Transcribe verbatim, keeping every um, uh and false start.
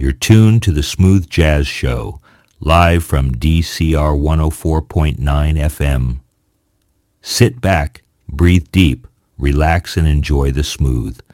You're tuned to the Smooth Jazz Show, live from D C R one oh four point nine F M. Sit back, breathe deep, relax, and enjoy the smooth.